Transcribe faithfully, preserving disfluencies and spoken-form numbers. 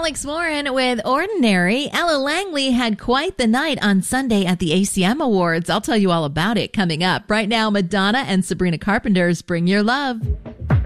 Alex Warren with Ordinary. Ella Langley had quite the night on Sunday at the A C M Awards. I'll tell you all about it coming up. Right now, Madonna and Sabrina Carpenter's Bring Your Love.